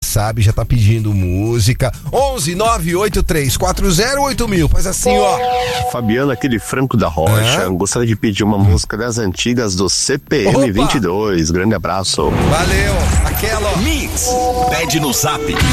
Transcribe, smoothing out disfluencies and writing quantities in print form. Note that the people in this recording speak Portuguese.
sabe, já tá pedindo música. 11 98340 8000. Faz assim, ó. Fabiano, aqui de Franco da Rocha, gostaria de pedir uma música das antigas do CPM 22. Grande abraço. Valeu. Aquela, ó. Mix. Pede no Zap